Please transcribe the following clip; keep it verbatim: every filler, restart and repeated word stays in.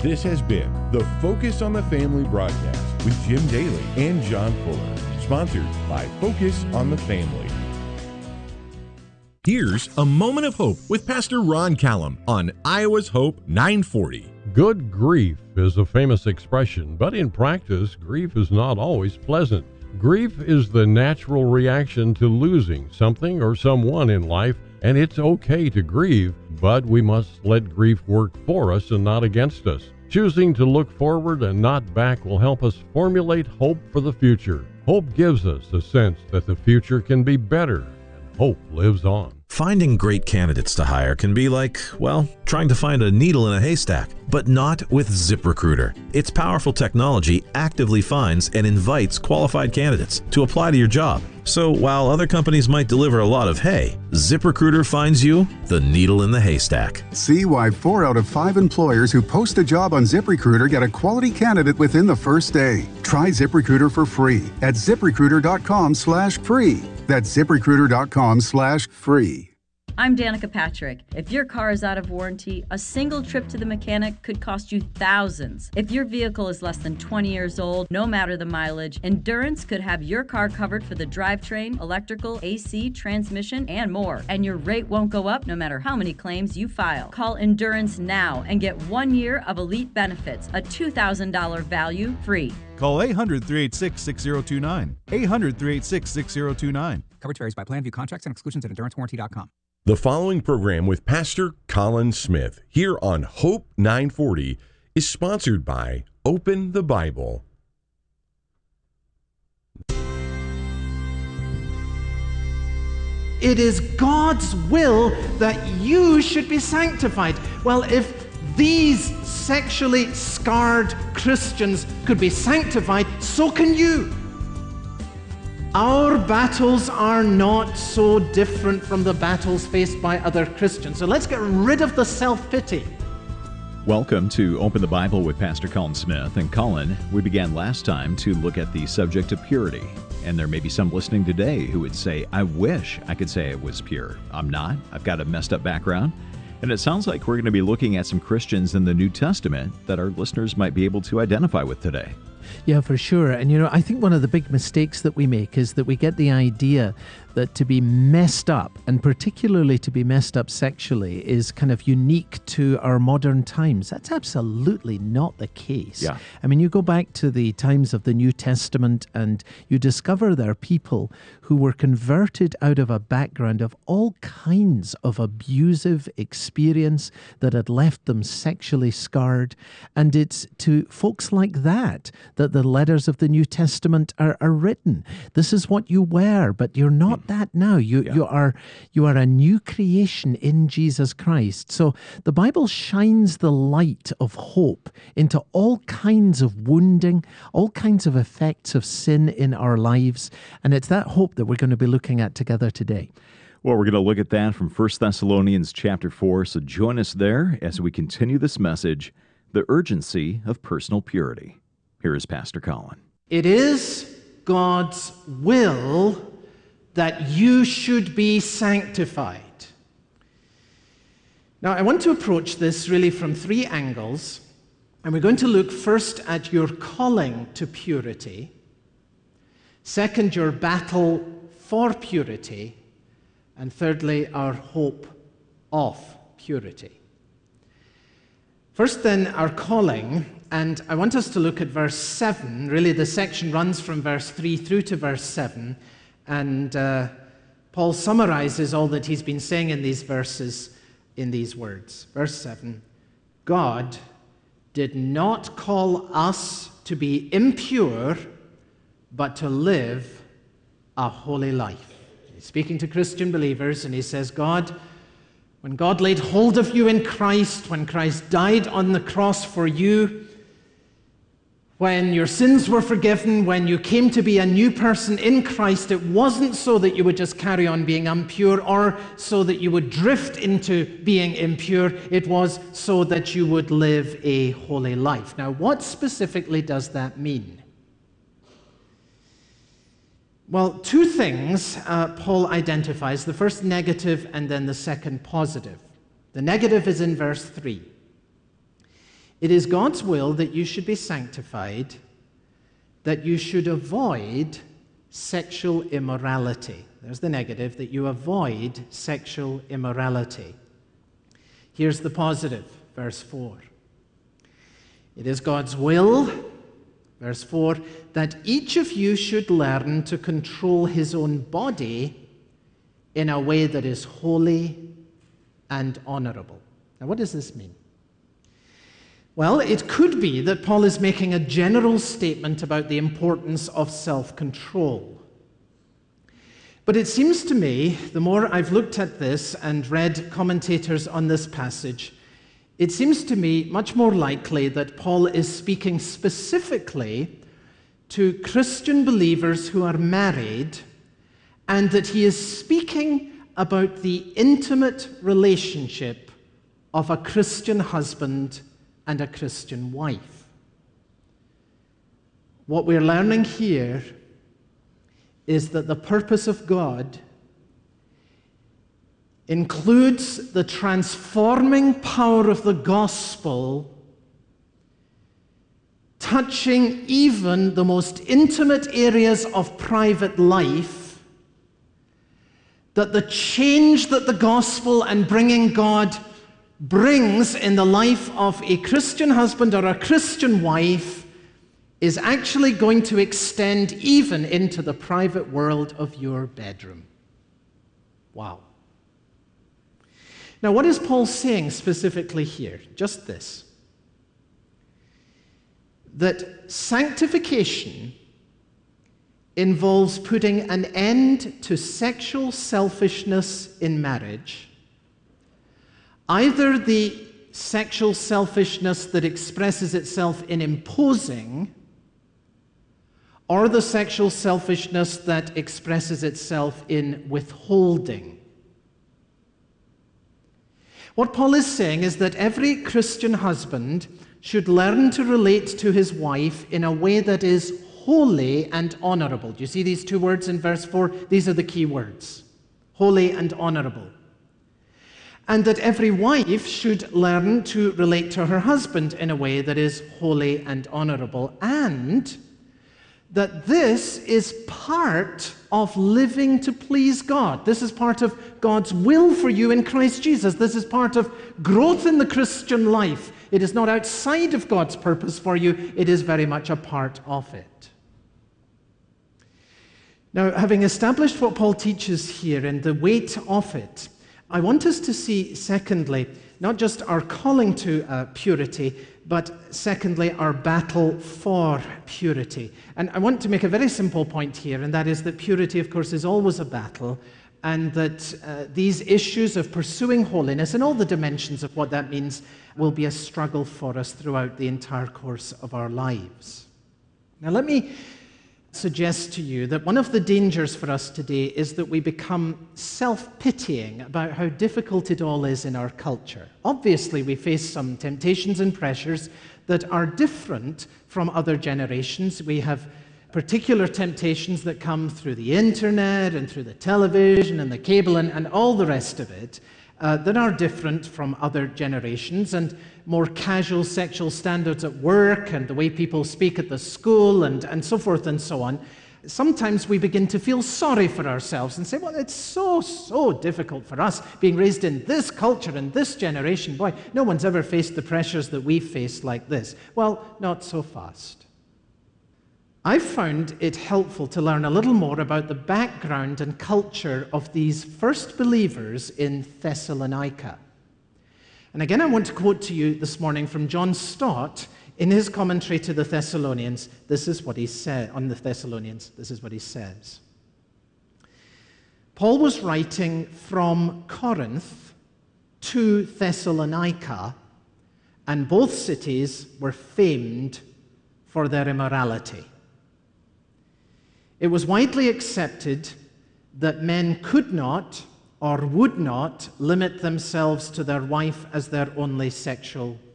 This has been the Focus on the Family broadcast with Jim Daly and John Fuller, sponsored by Focus on the Family. Here's a moment of hope with Pastor Ron Callum on Iowa's Hope nine forty. Good grief is a famous expression, but in practice, grief is not always pleasant. Grief is the natural reaction to losing something or someone in life, and it's okay to grieve, but we must let grief work for us and not against us. Choosing to look forward and not back will help us formulate hope for the future. Hope gives us a sense that the future can be better, and hope lives on. Finding great candidates to hire can be like, well, trying to find a needle in a haystack, but not with ZipRecruiter. Its powerful technology actively finds and invites qualified candidates to apply to your job. So while other companies might deliver a lot of hay, ZipRecruiter finds you the needle in the haystack. See why four out of five employers who post a job on ZipRecruiter get a quality candidate within the first day. Try ZipRecruiter for free at ZipRecruiter.com slash free. That's ZipRecruiter.com slash free. I'm Danica Patrick. If your car is out of warranty, a single trip to the mechanic could cost you thousands. If your vehicle is less than twenty years old, no matter the mileage, Endurance could have your car covered for the drivetrain, electrical, A C, transmission, and more. And your rate won't go up no matter how many claims you file. Call Endurance now and get one year of elite benefits, a two thousand dollars value free. Call eight hundred, three eight six, six zero two nine. eight hundred, three eight six, six zero two nine. Coverage varies by plan. View contracts and exclusions at endurance warranty dot com. The following program with Pastor Colin Smith here on Hope nine forty is sponsored by Open the Bible. It is God's will that you should be sanctified. Well, if these sexually scarred Christians could be sanctified, so can you. Our battles are not so different from the battles faced by other Christians. So let's get rid of the self-pity. Welcome to Open the Bible with Pastor Colin Smith. And Colin, we began last time to look at the subject of purity. And there may be some listening today who would say, I wish I could say I was pure. I'm not. I've got a messed up background. And it sounds like we're going to be looking at some Christians in the New Testament that our listeners might be able to identify with today. Yeah, for sure. And, you know, I think one of the big mistakes that we make is that we get the idea that to be messed up, and particularly to be messed up sexually, is kind of unique to our modern times. That's absolutely not the case. Yeah. I mean, you go back to the times of the New Testament and you discover there are people who were converted out of a background of all kinds of abusive experience that had left them sexually scarred. And it's to folks like that that the letters of the New Testament are, are written. This is what you were, but you're not that now. You yeah. you are you are a new creation in Jesus Christ. So the Bible shines the light of hope into all kinds of wounding, all kinds of effects of sin in our lives, and it's that hope that we're going to be looking at together today. Well, we're going to look at that from First Thessalonians chapter four, so join us there as we continue this message, the urgency of personal purity. Here is Pastor Colin. It is God's will that you should be sanctified. Now, I want to approach this really from three angles, and we're going to look first at your calling to purity, second, your battle for purity, and thirdly, our hope of purity. First, then, our calling, and I want us to look at verse seven. Really, the section runs from verse three through to verse seven, and uh, Paul summarizes all that he's been saying in these verses in these words. Verse seven, God did not call us to be impure, but to live a holy life. He's speaking to Christian believers, and he says, God, when God laid hold of you in Christ, when Christ died on the cross for you, when your sins were forgiven, when you came to be a new person in Christ, it wasn't so that you would just carry on being impure or so that you would drift into being impure. It was so that you would live a holy life. Now, what specifically does that mean? Well, two things uh, Paul identifies. The first negative and then the second positive. The negative is in verse three. It is God's will that you should be sanctified, that you should avoid sexual immorality. There's the negative, that you avoid sexual immorality. Here's the positive, verse four. It is God's will, verse four, that each of you should learn to control his own body in a way that is holy and honorable. Now, what does this mean? Well, it could be that Paul is making a general statement about the importance of self-control. But it seems to me, the more I've looked at this and read commentators on this passage, it seems to me much more likely that Paul is speaking specifically to Christian believers who are married, and that he is speaking about the intimate relationship of a Christian husband and a Christian wife. What we're learning here is that the purpose of God includes the transforming power of the gospel, touching even the most intimate areas of private life, that the change that the gospel and bringing God brings in the life of a Christian husband or a Christian wife is actually going to extend even into the private world of your bedroom. Wow. Now, what is Paul saying specifically here? Just this. That sanctification involves putting an end to sexual selfishness in marriage, either the sexual selfishness that expresses itself in imposing, or the sexual selfishness that expresses itself in withholding. What Paul is saying is that every Christian husband should learn to relate to his wife in a way that is holy and honorable. Do you see these two words in verse four? These are the key words. Holy and honorable. And that every wife should learn to relate to her husband in a way that is holy and honorable, and that this is part of living to please God. This is part of God's will for you in Christ Jesus. This is part of growth in the Christian life. It is not outside of God's purpose for you. It is very much a part of it. Now, having established what Paul teaches here and the weight of it, I want us to see, secondly, not just our calling to uh, purity, but secondly, our battle for purity. And I want to make a very simple point here, and that is that purity, of course, is always a battle, and that uh, these issues of pursuing holiness and all the dimensions of what that means will be a struggle for us throughout the entire course of our lives. Now, let me suggest to you that one of the dangers for us today is that we become self-pitying about how difficult it all is in our culture. Obviously, we face some temptations and pressures that are different from other generations. We have particular temptations that come through the internet and through the television and the cable and, and all the rest of it uh, that are different from other generations, and more casual sexual standards at work and the way people speak at the school and, and so forth and so on. Sometimes we begin to feel sorry for ourselves and say, well, it's so, so difficult for us being raised in this culture and this generation. Boy, no one's ever faced the pressures that we face like this. Well, not so fast. I've found it helpful to learn a little more about the background and culture of these first believers in Thessalonica. And again, I want to quote to you this morning from John Stott in his commentary to the Thessalonians. This is what he said on the Thessalonians. This is what he says. Paul was writing from Corinth to Thessalonica, and both cities were famed for their immorality. It was widely accepted that men could not or would not limit themselves to their wife as their only sexual